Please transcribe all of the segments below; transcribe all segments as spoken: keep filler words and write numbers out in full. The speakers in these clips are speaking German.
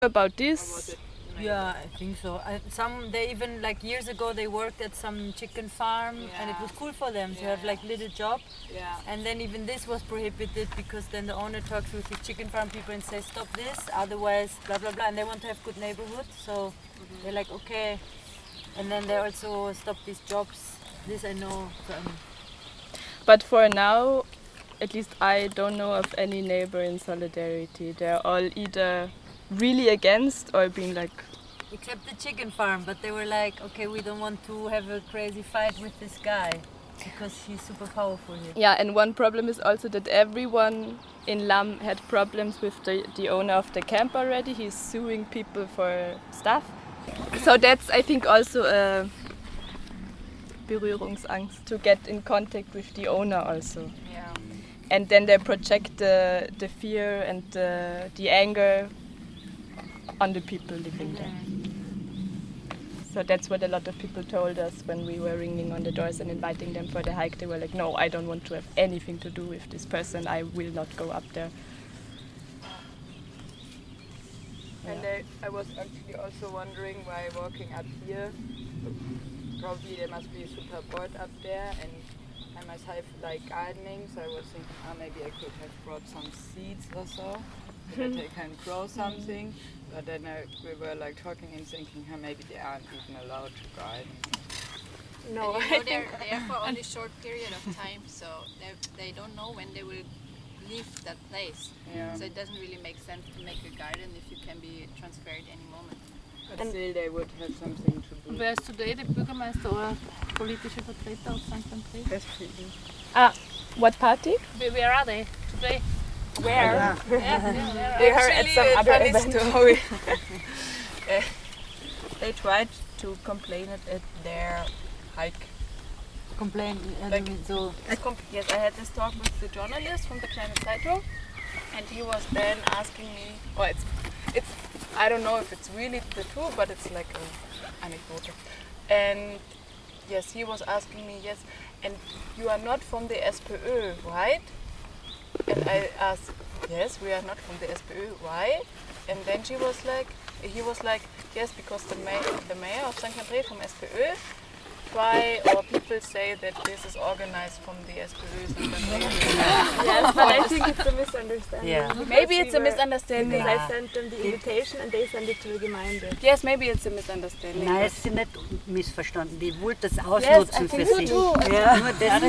about this? Yeah, I think so. I, some they even like years ago they worked at some chicken farm, yeah. and it was cool for them to yeah. have like little job. Yeah. And then even this was prohibited because then the owner talks with the chicken farm people and says stop this, otherwise blah blah blah. And they want to have good neighborhood, so mm-hmm. they're like okay. And then they also stop these jobs. This I know. From. But for now, at least I don't know of any neighbor in solidarity. They're all either really against or being like... Except the chicken farm, but they were like, okay, we don't want to have a crazy fight with this guy because he's super powerful here. Yeah, and one problem is also that everyone in Lam had problems with the, the owner of the camp already. He's suing people for stuff. So that's, I think, also a Berührungsangst to get in contact with the owner also. Yeah. And then they project the, the fear and the, the anger on the people living there. So that's what a lot of people told us when we were ringing on the doors and inviting them for the hike. They were like, no, I don't want to have anything to do with this person. I will not go up there. And I, I was actually also wondering why walking up here, probably there must be super bored up there, and I must have like gardening, so I was thinking, oh, maybe I could have brought some seeds or so, so that I can grow something. But then I, we were like talking and thinking, oh, maybe they aren't even allowed to garden. No, and you know, they're there for only a short period of time, so they don't know when they will leave that place. Yeah. So it doesn't really make sense to make a garden if you can be transferred any moment. But still they would have something to do. Wer ist today der Bürgermeister oder politische Vertreter aus Sankt André? S P D. Ah, what party? Where are they today? Where? Yeah. Yeah, yeah, they are at some other event. Story. uh, they tried to complain at, at their hike. Complain? Like, so. Yes, I had this talk with the journalist from the Kleine Zeitung, and he was then asking me, or it's, it's, I don't know if it's really the truth, but it's like an anecdote. And yes, he was asking me, yes, and you are not from the S P Ö, right? And I asked, yes, we are not from the S P Ö, why? And then she was like, he was like, yes, because the mayor, the mayor of Sankt André from S P Ö, try, or people say that this is organized from the S P Ö. Yes, but I think it's a misunderstanding. Yeah. Maybe it's we a misunderstanding. Because I sent them the invitation and they sent it to the Gemeinde. Yes, maybe it's a misunderstanding. Nein, es ist nicht missverstanden. Die wollten das ausnutzen yes, für so sich. too. Ja, nur das.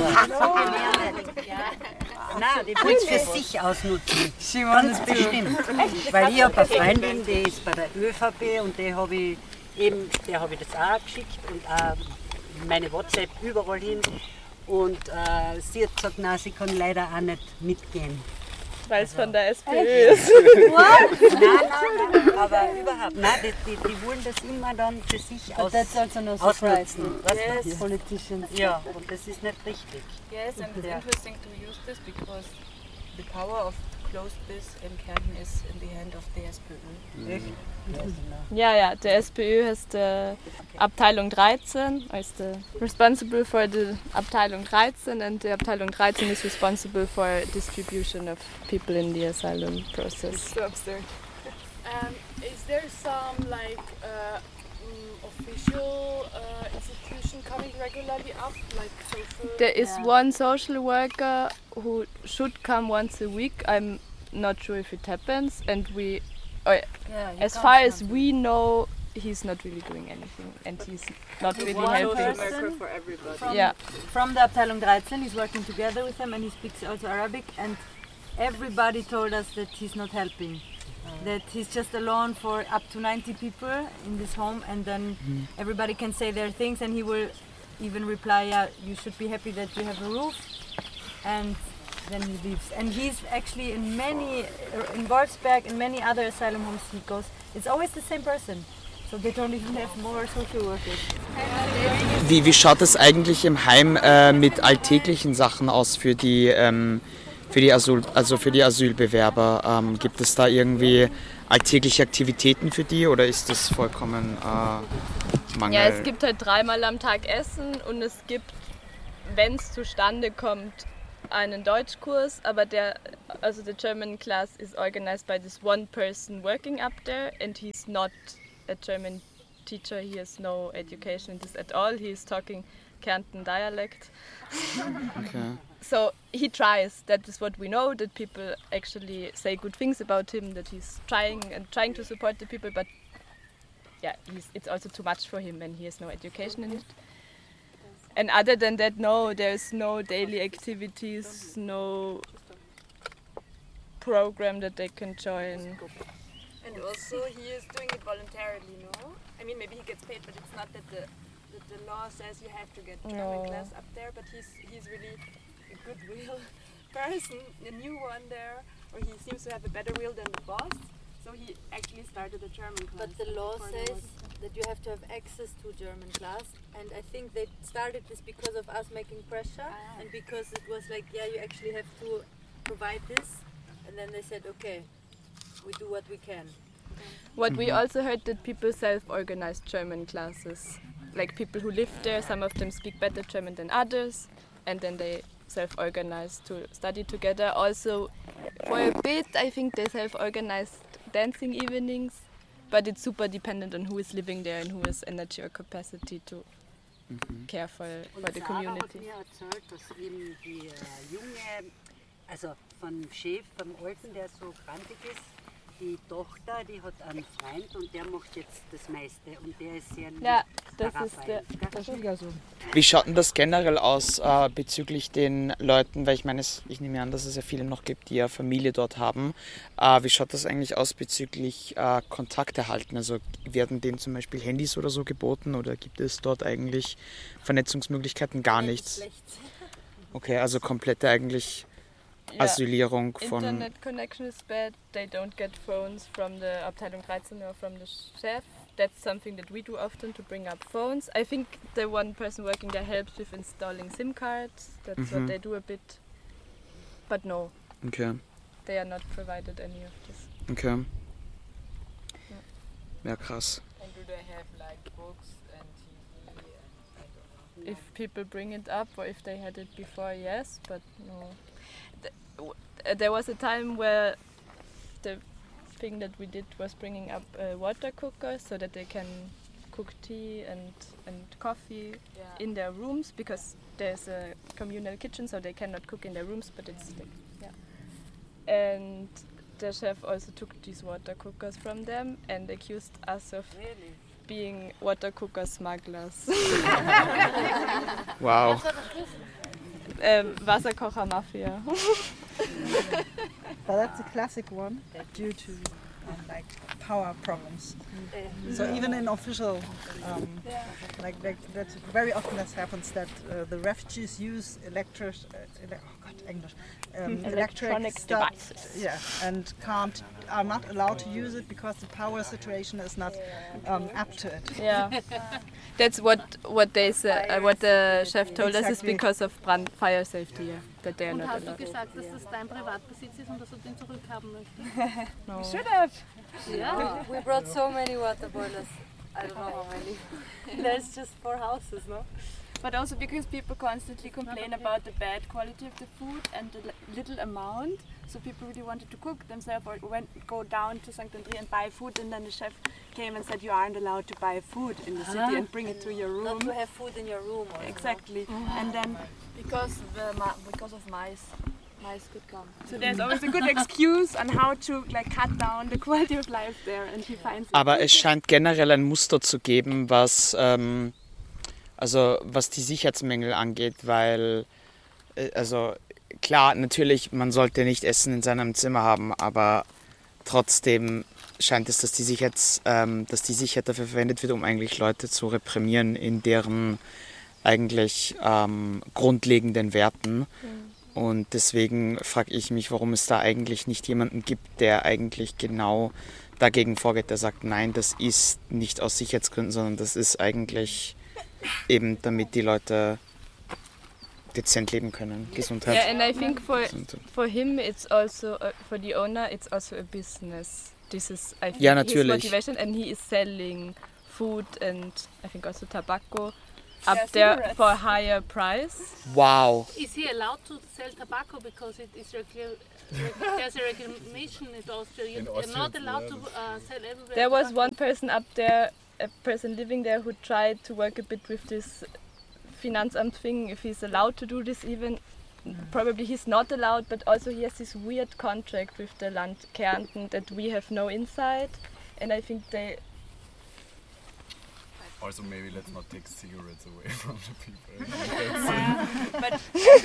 Nein, die wollten es für sich ausnutzen. Ganz bestimmt. Weil ich habe eine Freundin, die ist bei der ÖVP und die habe ich eben, der habe ich das auch geschickt und auch meine WhatsApp überall hin. Und äh, sie hat gesagt, nein, sie kann leider auch nicht mitgehen. Weil es also von der S P Ö ist. What? Nein, nein, nein, aber überhaupt. Nein, die, die, die wollen das immer dann für sich aus, also no ausnutzen. Yes. Yes. Politicians. Ja, und das ist nicht richtig. Yes, and it's interesting to use this because the power of close this in Kärnten is in the hand of the S P Ö. Echt? Ja, ja, der S P Ö has the Abteilung dreizehn, is the responsible for the Abteilung dreizehn, and the Abteilung dreizehn is responsible for distribution of people in the asylum process. It's so absurd. Um, is there some like uh, um, official uh, institution coming regularly up, like social? There is yeah. one social worker who should come once a week. I'm not sure if it happens, and we, or yeah, as far as we know, he's not really doing anything, and he's not He's really one helping. person for everybody. From, Yeah. from the Abteilung dreizehn, he's working together with them and he speaks also Arabic, and everybody told us that he's not helping. That he's just alone for up to ninety people in this home, and then mm. everybody can say their things, and he will even reply, yeah, you should be happy that you have a roof, and then he leaves. And he's actually in many, in Wolfsberg, in many other asylum homes he goes, it's always the same person. So they don't even have more social workers. Wie, wie schaut es eigentlich im Heim äh, mit alltäglichen Sachen aus für die, ähm, für die, Asyl, also für die Asylbewerber? Ähm, gibt es da irgendwie alltägliche Aktivitäten für die oder ist das vollkommen äh, Mangel? Ja, es gibt halt dreimal am Tag Essen und es gibt, wenn es zustande kommt, einen Deutschkurs, aber der, also the German class is organized by this one person working up there, and he's not a German teacher. He has no education in this at all. He is talking Kärnten dialect. Okay. So he tries. That is what we know. That people actually say good things about him. That he's trying and trying to support the people, but yeah, he's, it's also too much for him, and he has no education in it. And other than that, no, there's no daily activities, no program that they can join. And also he is doing it voluntarily, no? I mean, maybe he gets paid, but it's not that the that the law says you have to get German No. class up there, but he's he's really a goodwill person, a new one there, or he seems to have a better will than the boss. So he actually started a German class. But the law before there says was- that you have to have access to German class, and I think they started this because of us making pressure, Ah. and because it was like, yeah, you actually have to provide this, and then they said, okay, we do what we can. What we also heard that people self-organize German classes. Like people who live there, some of them speak better German than others, and then they self-organize to study together. Also, for a bit, I think they self-organized dancing evenings, but it's super dependent on who is living there and who has energy or capacity to care for, for Und the Sarah hat community. mir erzählt, dass eben die äh, junge, also von Chef, vom Alten, der so grantig ist, die Tochter, die hat einen Freund und der macht jetzt das meiste und der ist sehr lieb, Ja, der das ist Raphael, der- gell? das ist ja so. Wie schaut denn das generell aus äh, bezüglich den Leuten, weil ich meine, es, ich nehme an, dass es ja viele noch gibt, die ja Familie dort haben. Äh, wie schaut das eigentlich aus bezüglich äh, Kontakt erhalten? Also werden denen zum Beispiel Handys oder so geboten oder gibt es dort eigentlich Vernetzungsmöglichkeiten? Gar nichts. Okay, also komplette eigentlich Ja. Asylierung von... Internet connection is bad. They don't get phones from the Abteilung dreizehn or from the chef. That's something that we do often, to bring up phones. I think the one person working there helps with installing SIM cards. That's Mhm. what they do a bit. But no, Okay, they are not provided any of this. okay. Ja, krass. And do they have like books and T V and I don't know? If people bring it up or if they had it before, yes, but no. Th- w- uh, There was a time where the thing that we did was bringing up a water cooker so that they can cook tea and, and coffee Yeah. in their rooms, because there's a communal kitchen, so they cannot cook in their rooms, but it's like, yeah. And the chef also took these water cookers from them and accused us of Really? being water cooker smugglers. Wow. ähm, Wasserkocher Mafia. But that's a classic one due to um, like power problems. So even in official, um, like, like that, very often that happens that uh, the refugees use electric, uh, ele- oh God, English, um, electric Electronic stuff, devices. yeah, and can't are not allowed to use it because the power situation is not um, up to it. Yeah, that's what what they say, uh, what the chef told us is Exactly. because of brand fire safety, yeah, that they are Und not hast du allowed. gesagt, dass das dein Privatbesitz ist und dass du den zurückhaben möchtest? No. Should have. Ja. We brought so many water boilers. I don't know how many. There's just four houses, no? But also because people constantly complain about the bad quality of the food and the li- little amount, so people really wanted to cook themselves or went go down to Sankt André and buy food, and then the chef came and said you aren't allowed to buy food in the city and bring it to your room. Not to have food in your room. Also. Exactly, and then Because the ma- because of mice, mice could come. so there's always a good excuse on how to like cut down the quality of life there, and he finds it. Aber es scheint generell ein Muster zu geben, was, ähm, also was die Sicherheitsmängel angeht, weil, äh, also klar, natürlich, man sollte nicht Essen in seinem Zimmer haben, aber trotzdem scheint es, dass die, Sicherheits, ähm, dass die Sicherheit dafür verwendet wird, um eigentlich Leute zu reprimieren in deren eigentlich ähm, grundlegenden Werten. Und deswegen frage ich mich, warum es da eigentlich nicht jemanden gibt, der eigentlich genau dagegen vorgeht, der sagt, nein, das ist nicht aus Sicherheitsgründen, sondern das ist eigentlich eben, damit die Leute dezent leben können, Gesundheit. Yeah, and I think for Gesundheit. for him it's also uh, for the owner it's also a business. This is I think Ja, his natürlich. motivation, and he is selling food and I think also tobacco up Yeah, there cigarettes. for a higher price. Wow. Is he allowed to sell tobacco because it is regular? There's a regulation in Austria. You- You're not allowed to uh, sell everywhere. There was tobacco. one person up there, a person living there, who tried to work a bit with this Finanzamt thing, if he's allowed to do this even. Probably he's not allowed, but also he has this weird contract with the Land Kärnten that we have no insight, and I think they. Also maybe let's not take cigarettes away from the people. But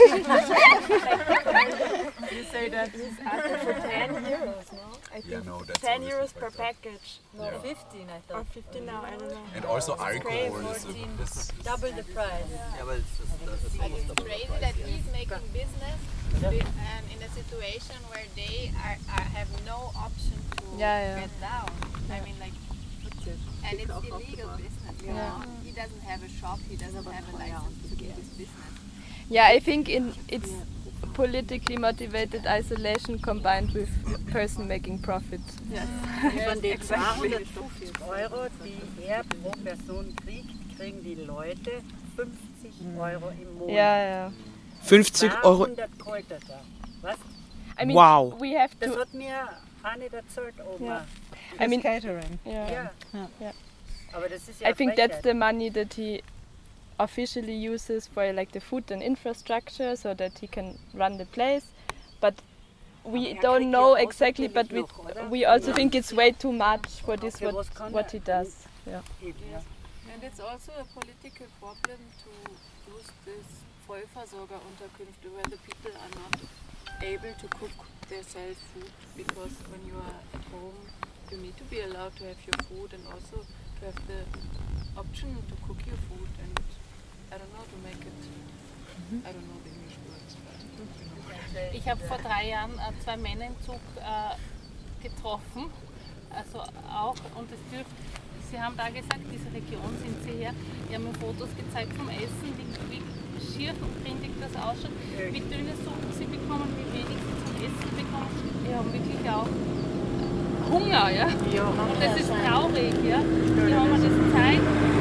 You say that. he's asking for ten euros, no? I think Yeah, no, that's ten honestly euros quite per tough. package. No, Yeah. fifteen I Or thought. fifteen now, I don't know. And also It's alcohol crazy. is, a, is, is Double the price. Yeah, well, it's just that's But almost it's double the crazy price. that he's making business wi- and in a situation where they are, are have no option to Yeah, yeah. get down. I mean, like, and it's illegal business. You know, he doesn't have a shop. He doesn't have a license to do this business. Yeah, I think in it's politically motivated isolation combined with person making profit. Von den zweihundertfünfzig Euro, die er pro Person kriegt, kriegen die Leute fünfzig Euro im Monat. Yeah, yeah. fünfzig Euro. zweihundert Kräuter da. Was? I mean, Wow. we have Das to. hat mir eine erzählt, Oma. Yeah. I It's mean, catering. yeah. Ja. Yeah. Aber das ist ja I think that's Frechheit. the money that he officially uses for like the food and infrastructure, so that he can run the place. But we Aber er don't kriegt know ja exactly. But we außergewöhnlich noch, oder? we also think it's way too much for this Für what was kann what er- he does. Yeah. Eben, ja. And it's also a political problem to use this Vollversorgerunterkünfte where the people are not able to cook themselves food, because when you are at home you need to be allowed to have your food and also to have the option to cook your food and I don't know, to make it, I don't know the English words, but you know. Ich habe vor drei Jahren äh, zwei Männer im Zug äh, getroffen, also auch, und es dürft, sie haben da gesagt, diese Region sind sie her, die haben mir Fotos gezeigt vom Essen, wie, wie schier und grindig das ausschaut, wie dünne Suppen sie bekommen, wie wenig sie zum Essen bekommen. Die haben wirklich auch Hunger, ja. Und das ist traurig, ja. Die haben mir das gezeigt.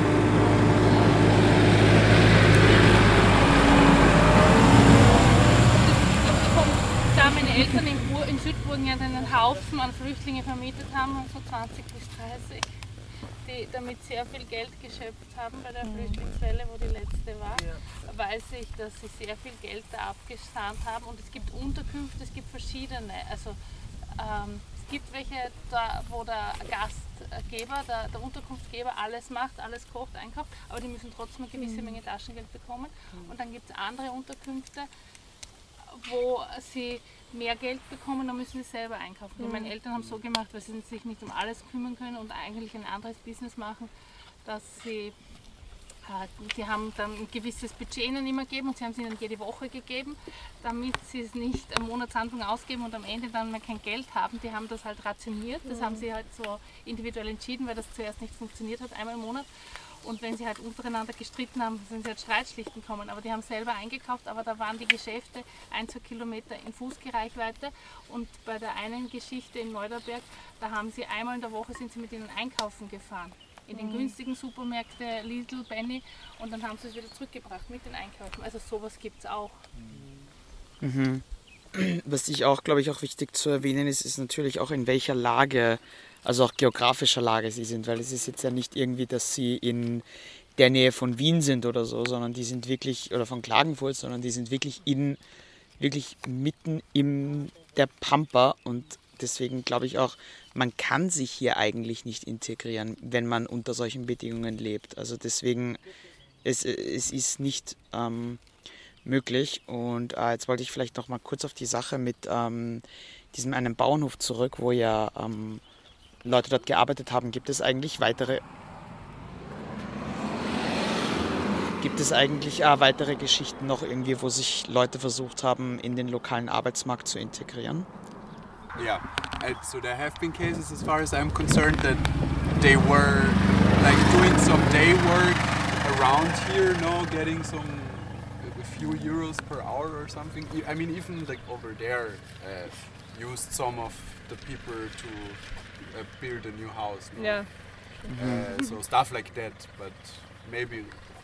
Da meine Eltern in, Bur in Südburgenland einen Haufen an Flüchtlinge vermietet haben, so zwanzig bis dreißig, die damit sehr viel Geld geschöpft haben bei der Flüchtlingswelle, wo die letzte war, weiß ich, dass sie sehr viel Geld da abgesahnt haben. Und es gibt Unterkünfte, es gibt verschiedene. Also ähm, es gibt welche, da, wo der Gastgeber, der, der Unterkunftsgeber alles macht, alles kocht, einkauft, aber die müssen trotzdem eine gewisse Menge Taschengeld bekommen. Und dann gibt es andere Unterkünfte, wo sie mehr Geld bekommen, dann müssen sie selber einkaufen. Mhm. Meine Eltern haben es so gemacht, weil sie sich nicht um alles kümmern können und eigentlich ein anderes Business machen, dass sie, äh, die haben dann ein gewisses Budget ihnen immer gegeben und sie haben es ihnen jede Woche gegeben, damit sie es nicht am Monatsanfang ausgeben und am Ende dann mal kein Geld haben. Die haben das halt rationiert, das mhm. haben sie halt so individuell entschieden, weil das zuerst nicht funktioniert hat, einmal im Monat. Und wenn sie halt untereinander gestritten haben, sind sie halt Streitschlichten gekommen. Aber die haben selber eingekauft, aber da waren die Geschäfte ein, zwei Kilometer in Fußgereichweite. Und bei der einen Geschichte in Neuderberg, da haben sie einmal in der Woche sind sie mit ihnen einkaufen gefahren. In den günstigen Supermärkten, Lidl, Penny. Und dann haben sie es wieder zurückgebracht mit den Einkaufen. Also sowas gibt es auch. Mhm. Was ich auch, glaube ich, auch wichtig zu erwähnen ist, ist natürlich auch in welcher Lage, also auch geografischer Lage sie sind, weil es ist jetzt ja nicht irgendwie, dass sie in der Nähe von Wien sind oder so, sondern die sind wirklich, oder von Klagenfurt, sondern die sind wirklich in, wirklich mitten in der Pampa und deswegen glaube ich auch, man kann sich hier eigentlich nicht integrieren, wenn man unter solchen Bedingungen lebt. Also deswegen, es, es ist nicht ähm, möglich und äh, jetzt wollte ich vielleicht noch mal kurz auf die Sache mit ähm, diesem einen Bauernhof zurück, wo ja ähm, Leute dort gearbeitet haben. Gibt es eigentlich weitere Gibt es eigentlich äh, weitere Geschichten noch irgendwie, wo sich Leute versucht haben, in den lokalen Arbeitsmarkt zu integrieren? Yeah, uh, so there have been cases, as far as I'm concerned, that they were like doing some day work around here, no, getting some a few euros per hour or something. I mean, even like over there, uh, used some of the people to uh, build a new house. No? Yeah. Uh, so stuff like that, but maybe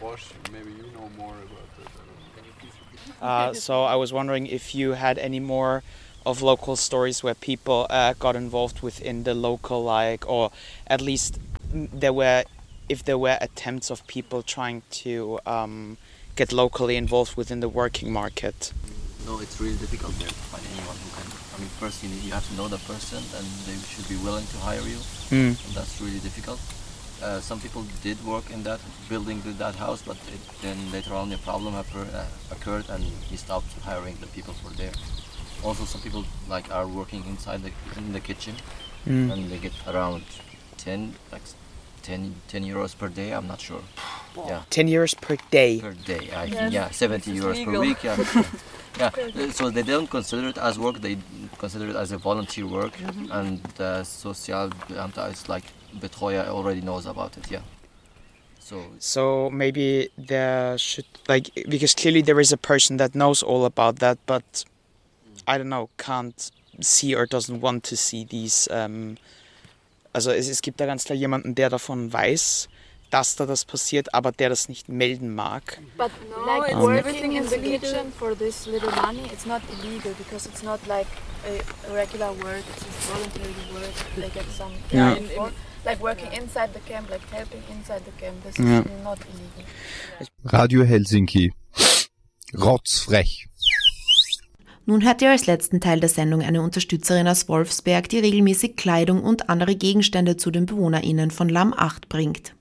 Bosch, maybe you know more about that. I don't know. Uh, so I was wondering if you had any more of local stories where people uh, got involved within the local, like, or at least there were, if there were attempts of people trying to um, get locally involved within the working market. No, it's really difficult there to find anyone who can. I mean, first you, need, you have to know the person and they should be willing to hire you. Mm. And that's really difficult. Uh, some people did work in that building, did that house, but it, then later on a problem occur, uh, occurred and he stopped hiring the people who were there. Also, some people like are working inside the in the kitchen, Mm. and they get around ten, like ten, ten euros per day. I'm not sure. Yeah. ten euros per day. Per day, I Yes. think. Yeah, seventy euros per legal. week. Yeah. Yeah. uh, So they don't consider it as work. They consider it as a volunteer work, Mhm. and the Sozialbeamter is like Betreuer already knows about it. Yeah. So So maybe there should, like, because clearly there is a person that knows all about that, but I don't know, can't see or doesn't want to see these. Um, also es, es gibt da ganz klar jemanden, der davon weiß, dass da das passiert, aber der das nicht melden mag. But No, like it's Um, working everything in is the legal. kitchen for this little money, it's not illegal because it's not like a, a regular work, it's just voluntary work. They get some Yeah. in, in, like working inside the camp, like helping inside the camp. This Yeah. is not illegal. Radio Helsinki. Rotzfrech. Nun hört ihr als letzten Teil der Sendung eine Unterstützerin aus Wolfsberg, die regelmäßig Kleidung und andere Gegenstände zu den BewohnerInnen von Lamm acht bringt.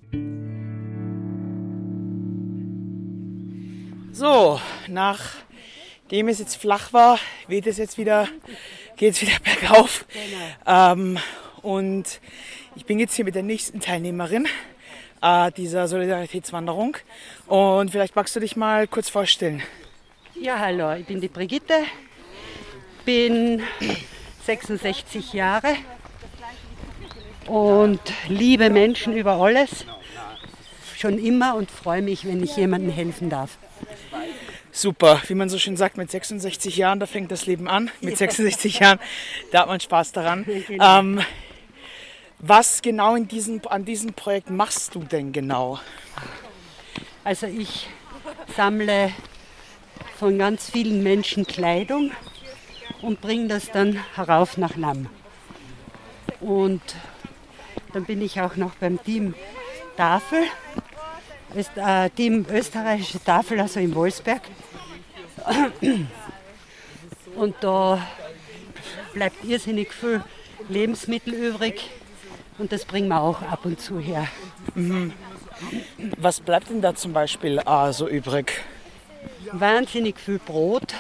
So, nachdem es jetzt flach war, weht es jetzt wieder, geht es wieder bergauf. Ähm, und ich bin jetzt hier mit der nächsten Teilnehmerin äh, dieser Solidaritätswanderung. Und vielleicht magst du dich mal kurz vorstellen. Ja, hallo, ich bin die Brigitte, bin sechsundsechzig Jahre und liebe Menschen über alles, schon immer, und freue mich, wenn ich jemandem helfen darf. Super, wie man so schön sagt, mit sechsundsechzig Jahren, da fängt das Leben an. Mit sechsundsechzig Jahren, da hat man Spaß daran. Genau. Ähm, was genau in diesem, an diesem Projekt machst du denn genau? Also ich sammle von ganz vielen Menschen Kleidung und bringe das dann herauf nach Lamm. Und dann bin ich auch noch beim Team Tafel, ist äh, Team österreichische Tafel, also in Wolfsberg. Und da bleibt irrsinnig viel Lebensmittel übrig und das bringen wir auch ab und zu her. Mhm. Was bleibt denn da zum Beispiel äh, so übrig? Wahnsinnig viel Brot,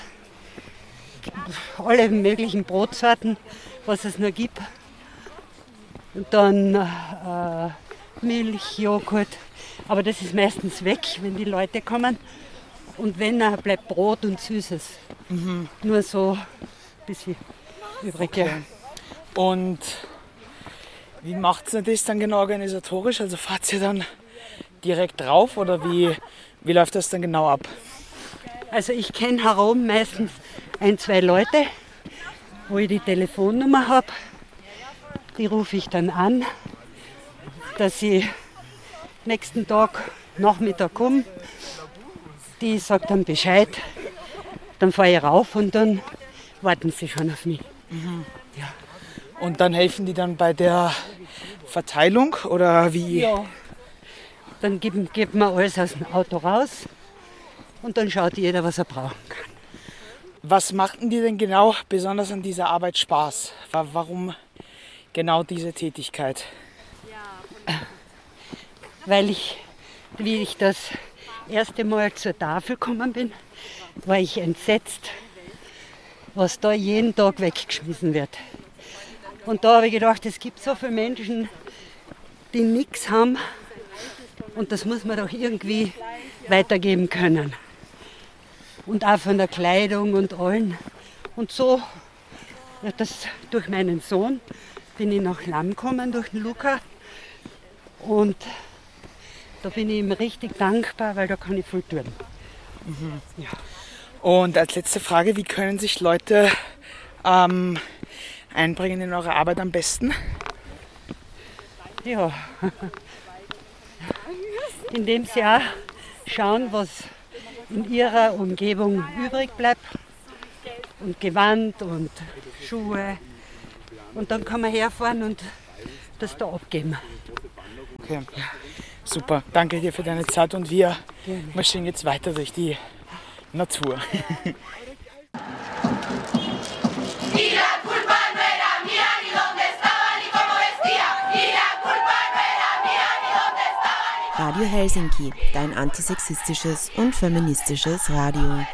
alle möglichen Brotsorten, was es nur gibt. Und dann äh, Milch, Joghurt, aber das ist meistens weg, wenn die Leute kommen. Und wenn, äh, bleibt Brot und Süßes. Mhm. Nur so ein bisschen übrig. Ja. Und wie macht ihr das dann genau organisatorisch? Also fahrt ihr dann direkt drauf oder wie, wie läuft das dann genau ab? Also ich kenne herum meistens ein, zwei Leute, wo ich die Telefonnummer habe. Die rufe ich dann an, dass ich nächsten Tag Nachmittag komme. Die sagt dann Bescheid, dann fahre ich rauf und dann warten sie schon auf mich. Mhm. Ja. Und dann helfen die dann bei der Verteilung oder wie? Ja. Dann geben, geben wir alles aus dem Auto raus und dann schaut jeder, was er brauchen kann. Was macht denn dir denn genau besonders an dieser Arbeit Spaß? Wa- Warum genau diese Tätigkeit? Weil ich, wie ich das erste Mal zur Tafel gekommen bin, war ich entsetzt, was da jeden Tag weggeschmissen wird. Und da habe ich gedacht, es gibt so viele Menschen, die nichts haben und das muss man doch irgendwie weitergeben können. Und auch von der Kleidung und allen. Und so, ja, das, durch meinen Sohn bin ich nach Lamm gekommen, durch den Luca. Und da bin ich ihm richtig dankbar, weil da kann ich viel tun. Mhm. Ja. Und als letzte Frage, wie können sich Leute ähm, einbringen in eure Arbeit am besten? Ja, indem sie auch schauen, was in ihrer Umgebung übrig bleibt. Und Gewand und Schuhe. Und dann kann man herfahren und das da abgeben. Okay, super. Danke dir für deine Zeit und wir marschieren jetzt weiter durch die Natur. Radio Helsinki, dein antisexistisches und feministisches Radio.